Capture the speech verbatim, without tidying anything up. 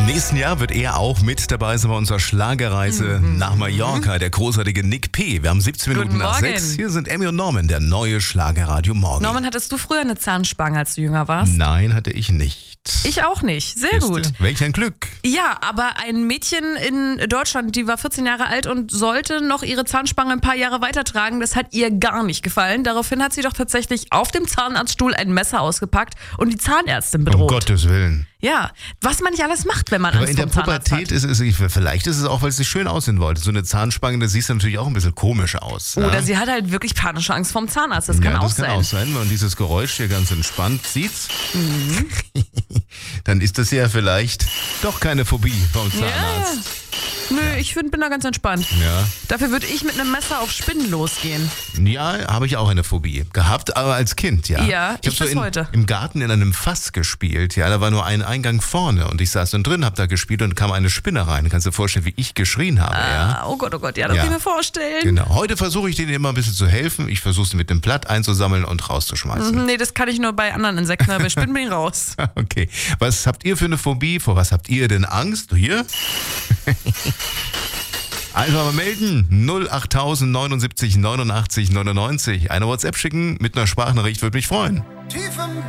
nächsten Jahr wird er auch mit dabei sein bei unserer Schlagerreise mhm. nach Mallorca, der großartige Nick P. Wir haben siebzehn Minuten nach sechs. Hier sind Emmy und Norman, der neue Schlagerradio Morgen. Norman, hattest du früher eine Zahnspange, als du jünger warst? Nein, hatte ich nicht. Ich auch nicht. Sehr Siehste? gut. Welch ein Glück. Ja, aber ein Mädchen in Deutschland, die war vierzehn Jahre alt und sollte noch ihre Zahnspange ein paar Jahre weitertragen. Das hat ihr gar nicht gefallen. Daraufhin hat sie doch tatsächlich auf dem Zahnarztstuhl ein Messer ausgepackt und die Zahnärztin bedroht. Um Gottes Willen. Ja, was man nicht alles macht, wenn man Aber Angst in der vor dem Zahnarzt Pubertät ist es, vielleicht ist es auch, weil sie schön aussehen wollte. So eine Zahnspange, da siehst du natürlich auch ein bisschen komisch aus. Oder ja? sie hat halt wirklich panische Angst vorm Zahnarzt. Das kann ja, auch das sein. kann auch sein, wenn man dieses Geräusch hier ganz entspannt sieht. Mhm. Dann ist das ja vielleicht doch keine Phobie vom Zahnarzt. Ja. Nö, ja. ich find, bin da ganz entspannt. Ja. Dafür würde ich mit einem Messer auf Spinnen losgehen. Ja, habe ich auch eine Phobie gehabt, aber als Kind, ja. Ja, ich, ich habe so in, heute. im Garten in einem Fass gespielt, ja, da war nur ein Eingang vorne und ich saß dann drin, habe da gespielt und kam eine Spinne rein. Kannst du dir vorstellen, wie ich geschrien habe, ah, ja? Oh Gott, oh Gott, ja, das ja. kann ich mir vorstellen. Genau. Heute versuche ich denen immer ein bisschen zu helfen. Ich versuche sie mit dem Blatt einzusammeln und rauszuschmeißen. Mhm, nee, das kann ich nur bei anderen Insekten, aber bei Spinnen bin ich raus. Okay. Was habt ihr für eine Phobie? Vor was habt ihr denn Angst? Hier? Einfach mal melden. null acht neunundsiebzig neunundachtzig neunundneunzig. Eine WhatsApp schicken mit einer Sprachnachricht, würde mich freuen.